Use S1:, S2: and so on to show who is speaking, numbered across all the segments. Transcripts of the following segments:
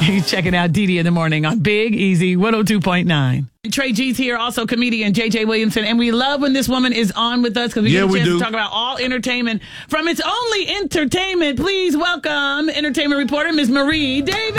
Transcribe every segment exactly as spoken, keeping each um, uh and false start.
S1: Checking out Didi in the morning on Big Easy one oh two point nine. Trey G's here, also comedian J J Williamson, and we love when this woman is on with us because we
S2: yeah,
S1: get a
S2: we
S1: chance
S2: do.
S1: to talk about all entertainment from its only entertainment. Please welcome entertainment reporter Miss Marie Davis.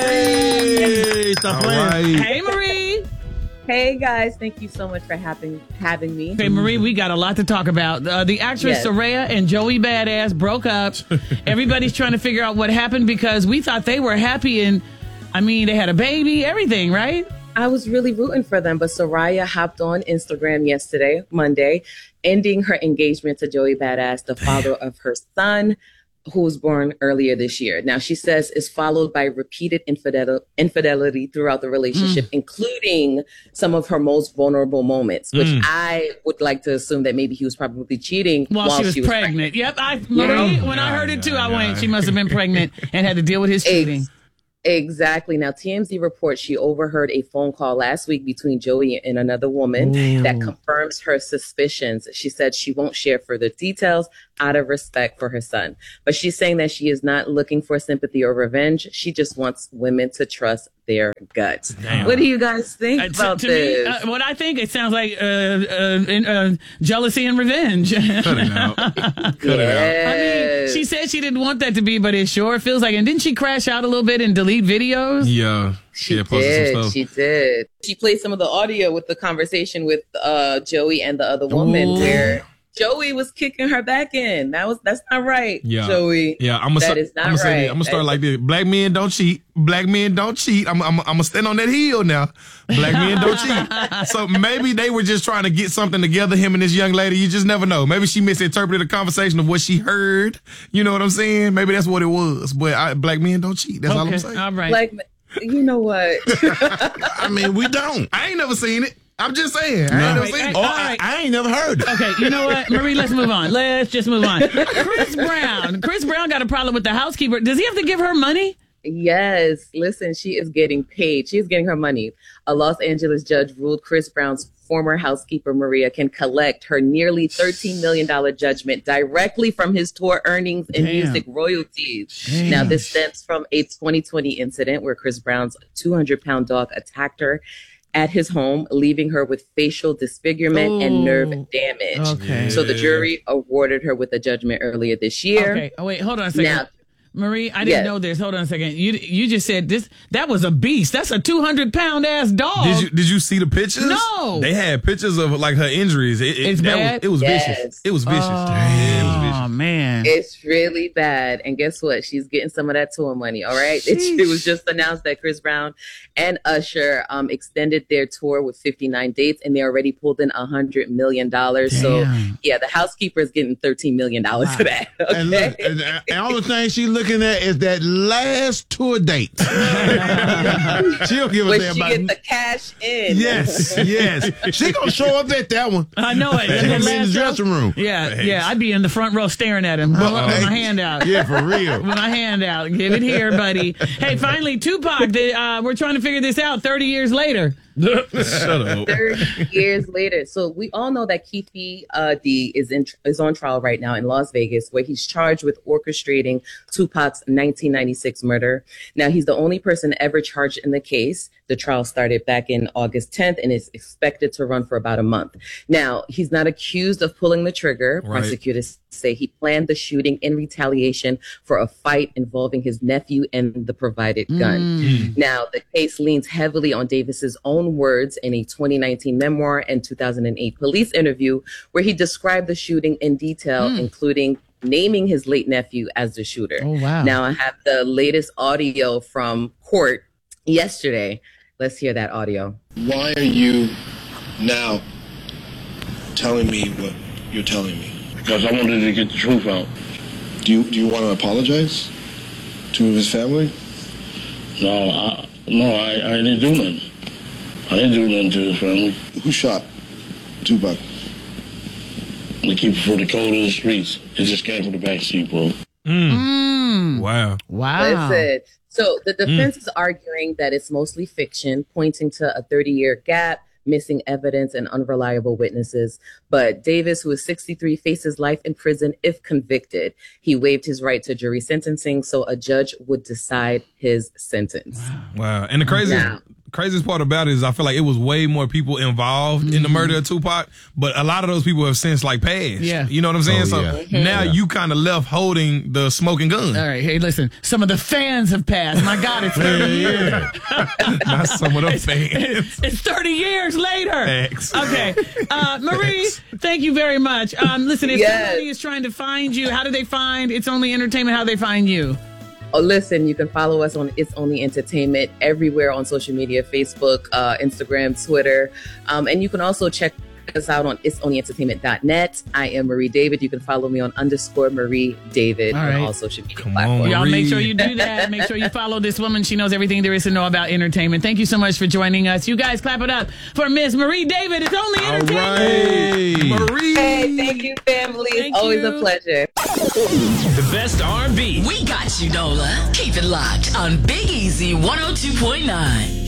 S2: Hey, stop playing.
S1: Right. Hey, Marie.
S3: Hey guys, thank you so much for having having me.
S1: Hey Marie, we got a lot to talk about. Uh, the actress
S3: Yes.
S1: Soraya and Joey Badass broke up. Everybody's trying to figure out what happened because we thought they were happy and, I mean, they had a baby, everything, right?
S3: I was really rooting for them, but Soraya hopped on Instagram yesterday, Monday, ending her engagement to Joey Badass, the father of her son, who was born earlier this year. Now, she says is followed by repeated infidel- infidelity throughout the relationship, mm. including some of her most vulnerable moments, which mm. I would like to assume that maybe he was probably cheating
S1: while,
S3: while
S1: she was,
S3: she was
S1: pregnant.
S3: pregnant.
S1: Yep, I, Marie,
S3: yeah.
S1: when
S2: yeah,
S1: I heard
S2: yeah,
S1: it too,
S2: yeah,
S1: I went,
S2: yeah.
S1: she must have been pregnant and had to deal with his cheating.
S3: Exactly. Now, T M Z reports she overheard a phone call last week between Joey and another woman Ooh. that confirms her suspicions. She said she won't share further details out of respect for her son. But she's saying that she is not looking for sympathy or revenge. She just wants women to trust their guts. Damn. What do you guys think uh, about
S1: to, to
S3: this?
S1: Me, uh, what I think, it sounds like uh, uh, in, uh, jealousy and revenge. Cut it out. Cut
S3: yes.
S1: it out. I mean, she said she didn't want that to be, but it sure feels like. And didn't she crash out a little bit and delete videos?
S2: Yeah.
S3: She yeah, did. Some stuff. She did. She played some of the audio with the conversation with uh, Joey and the other woman Ooh. where Joey was kicking her back in. That was that's not right,
S2: yeah.
S3: Joey.
S2: Yeah, I'm gonna
S3: that
S2: start,
S3: is not
S2: I'm gonna
S3: right.
S2: I'm gonna start like this. Black men don't cheat. Black men don't cheat. I'm I'm I'm gonna stand on that hill now. Black men don't cheat. So maybe they were just trying to get something together, him and this young lady. You just never know. Maybe she misinterpreted the conversation of what she heard. You know what I'm saying? Maybe that's what it was. But I, black men don't cheat. That's
S1: okay.
S2: all I'm saying.
S1: All right.
S3: Black, you know what?
S2: I mean, we don't. I ain't never seen it. I'm just saying. I
S1: no.
S2: ain't never
S1: right,
S2: seen it.
S1: All
S2: Oh,
S1: right.
S2: I, I ain't never heard it.
S1: Okay, you know what, Marie, let's move on. Let's just move on. Chris Brown. Chris Brown got a problem with the housekeeper. Does he have to give her money?
S3: Yes. Listen, she is getting paid. She is getting her money. A Los Angeles judge ruled Chris Brown's former housekeeper, Maria, can collect her nearly thirteen million dollars judgment directly from his tour earnings and Damn. music royalties. Damn. Now, this stems from a twenty twenty incident where Chris Brown's two hundred pound dog attacked her at his home, leaving her with facial disfigurement Ooh. and nerve damage.
S1: Okay.
S3: So the jury awarded her with a judgment earlier this year.
S1: Okay. Oh, wait, hold on a second.
S3: Now,
S1: Marie, I didn't
S3: yes.
S1: know this. Hold on a second. You you just said this. That was a beast. That's a two hundred pound ass dog.
S2: Did you did you see the pictures?
S1: No.
S2: They had pictures of like her injuries. It, it,
S1: it's
S2: that
S1: bad?
S2: Was, it was
S3: yes.
S2: vicious. It was vicious.
S1: Oh,
S2: Damn. It was vicious.
S1: Oh, man.
S3: It's really bad. And guess what? She's getting some of that tour money, all right? It, it was just announced that Chris Brown and Usher um, extended their tour with fifty-nine dates, and they already pulled in one hundred million dollars. So, yeah, the housekeeper is getting thirteen million dollars wow. for that. Okay?
S4: And, look, and, and all the thing she's looking at is that last tour date. She'll give a
S3: when
S4: damn
S3: she
S4: about
S3: get the cash in.
S4: Yes, yes. She gonna show up at that one.
S1: I know it.
S4: She gonna be in the dressing room.
S1: Yeah, yeah. I'd be in the front row staring at him with my hand out.
S4: Yeah, for real.
S1: With my hand out. Give it here, buddy. Hey, finally, Tupac. The, uh, we're trying to figure this out thirty years later.
S2: Shut up.
S3: thirty years later. So we all know that Keefe uh, D is in is on trial right now in Las Vegas, where he's charged with orchestrating Tupac's nineteen ninety-six murder. Now, he's the only person ever charged in the case. The trial started back in August tenth and is expected to run for about a month. Now, he's not accused of pulling the trigger.
S2: Right.
S3: Prosecutors say he planned the shooting in retaliation for a fight involving his nephew and the provided gun.
S1: Mm.
S3: Now, the case leans heavily on Davis's own words in a twenty nineteen memoir and two thousand eight police interview, where he described the shooting in detail, mm. including naming his late nephew as the shooter.
S1: Oh, wow.
S3: Now, I have the latest audio from court yesterday. Let's hear that audio.
S5: Why are you now telling me what you're telling me?
S6: Because I wanted to get the truth out.
S5: Do you do you want to apologize to his family?
S6: No, I, no, I, I didn't do nothing. I didn't do nothing to his family.
S5: Who shot Tupac?
S6: The keeper for the code of the streets. It just came from the backseat, bro.
S2: Mm.
S1: Mm.
S2: Wow.
S1: Wow.
S3: Listen. So the defense
S2: Mm.
S3: is arguing that it's mostly fiction, pointing to a thirty-year gap missing evidence, and unreliable witnesses. But Davis, who is sixty-three, faces life in prison if convicted. He waived his right to jury sentencing, so a judge would decide his sentence.
S2: Wow. And the craziest,
S3: Yeah.
S2: craziest part about it is I feel like it was way more people involved mm-hmm. in the murder of Tupac, but a lot of those people have since like passed.
S1: Yeah.
S2: You know what I'm saying?
S4: Oh,
S2: so
S4: yeah.
S3: Mm-hmm.
S2: now
S4: Yeah.
S2: you kind of left holding the smoking gun.
S1: All right. Hey, listen. Some of the fans have passed. My God, it's thirty years.
S2: Not some of them fans.
S1: It's thirty years later.
S2: Thanks.
S1: Okay. Uh, Marie, thank you very much. Um, listen, if
S3: Yes.
S1: somebody is trying to find you, how do they find It's Only Entertainment? How do they find you?
S3: Oh, listen, you can follow us on It's Only Entertainment everywhere on social media, Facebook, uh, Instagram, Twitter. Um, and you can also check us out on its only entertainment dot net. I am Marie David. You can follow me on underscore Marie David
S1: All right.
S3: on all social media
S2: Come on,
S3: platforms.
S1: Y'all
S2: Marie.
S1: make sure you do that. Make sure you follow this woman. She knows everything there is to know about entertainment. Thank you so much for joining us. You guys clap it up for Miss Marie David. It's Only
S4: All
S1: Entertainment.
S4: right.
S2: Marie.
S3: Hey, thank you, family.
S1: Thank
S3: it's always
S1: you.
S3: a pleasure.
S7: The best R and B.
S8: We got you, Nola. Keep it locked on Big Easy one oh two point nine.